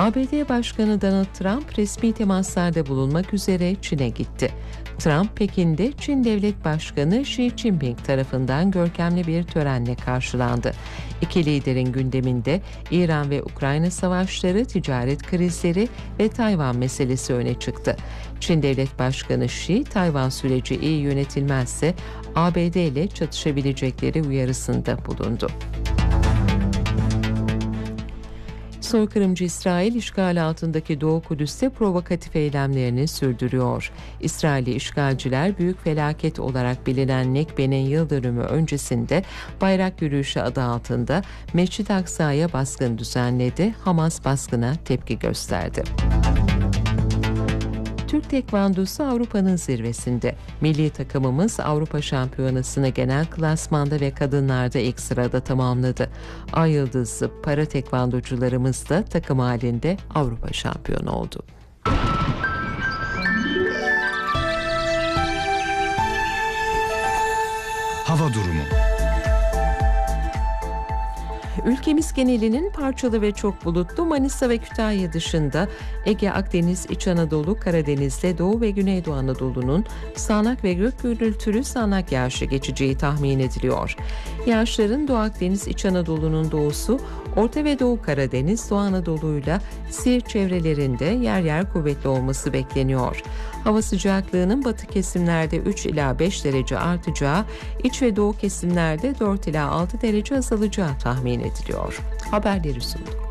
ABD Başkanı Donald Trump resmi temaslarda bulunmak üzere Çin'e gitti. Trump, Pekin'de Çin Devlet Başkanı Xi Jinping tarafından görkemli bir törenle karşılandı. İki liderin gündeminde İran ve Ukrayna savaşları, ticaret krizleri ve Tayvan meselesi öne çıktı. Çin Devlet Başkanı Xi, Tayvan süreci iyi yönetilmezse ABD ile çatışabilecekleri uyarısında bulundu. Soykırımcı İsrail, işgal altındaki Doğu Kudüs'te provokatif eylemlerini sürdürüyor. İsrailli işgalciler büyük felaket olarak bilinen Nekbe'nin yıl dönümü öncesinde bayrak yürüyüşü adı altında Mescid-i Aksa'ya baskın düzenledi. Hamas baskına tepki gösterdi. Türk tekvandosu Avrupa'nın zirvesinde. Milli takımımız Avrupa Şampiyonası'nı genel klasmanda ve kadınlarda ilk sırada tamamladı. Ay yıldızlı para tekvandocularımız da takım halinde Avrupa şampiyonu oldu. Hava durumu. Ülkemiz genelinin parçalı ve çok bulutlu, Manisa ve Kütahya dışında Ege, Akdeniz, İç Anadolu, Karadeniz'de Doğu ve Güneydoğu Anadolu'nun sağanak ve gök gürültülü sağanak yağışı geçeceği tahmin ediliyor. Yağışların Doğu Akdeniz, İç Anadolu'nun doğusu, Orta ve Doğu Karadeniz, Doğu Anadolu'yla Siirt çevrelerinde yer yer kuvvetli olması bekleniyor. Hava sıcaklığının batı kesimlerde 3 ila 5 derece artacağı, iç ve doğu kesimlerde 4 ila 6 derece azalacağı tahmin ediliyor. Haberleri sunduk.